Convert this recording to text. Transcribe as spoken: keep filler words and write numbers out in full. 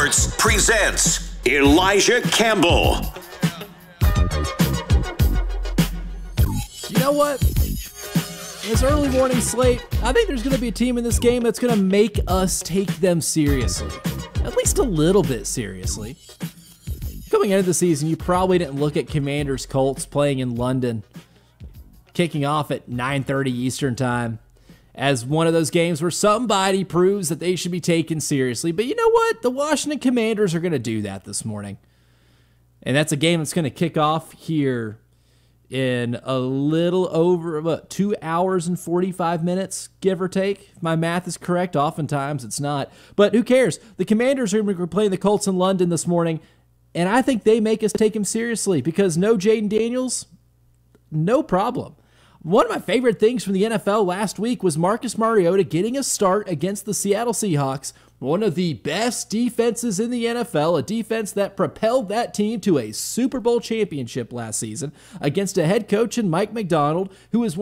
Sports presents Elijah Campbell. You know what? This early morning slate, I think there's going to be a team in this game that's going to make us take them seriously. At least a little bit seriously. Coming into the season, you probably didn't look at Commanders Colts playing in London, kicking off at nine thirty Eastern time, as one of those games where somebody proves that they should be taken seriously. But you know what? The Washington Commanders are going to do that this morning. And that's a game that's going to kick off here in a little over, what, two hours and forty-five minutes, give or take. If my math is correct, oftentimes it's not. But who cares? The Commanders are going to be playing the Colts in London this morning, and I think they make us take them seriously because no Jaden Daniels, no problem. One of my favorite things from the N F L last week was Marcus Mariota getting a start against the Seattle Seahawks, one of the best defenses in the N F L, a defense that propelled that team to a Super Bowl championship last season against a head coach in Mike Macdonald, who is